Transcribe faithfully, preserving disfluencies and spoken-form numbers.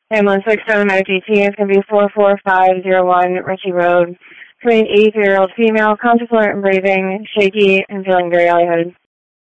And one six seven O G T is going to be four four five zero one Ritchie Road. twenty-eight-year-old female, conscious, alert, and breathing, shaky, and feeling very lightheaded.